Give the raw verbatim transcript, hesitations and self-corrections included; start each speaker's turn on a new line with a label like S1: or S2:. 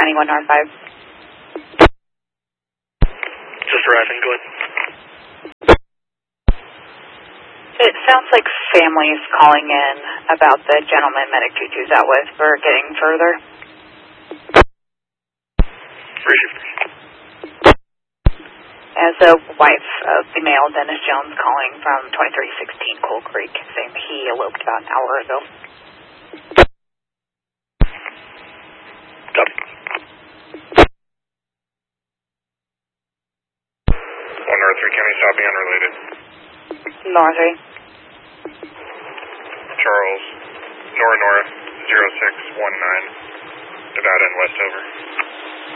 S1: County one North five.
S2: Just arriving, go ahead.
S1: It sounds like families calling in about the gentleman Medic two two's out with for getting further.
S2: Appreciate it.
S1: As a wife of the male Dennis Jones calling from twenty-three sixteen Coal Creek, saying he eloped about an hour ago.
S2: Copy. one North three County stopping unrelated.
S1: North three.
S2: Charles, Nora Nora, zero six one nine, Nevada and Westover.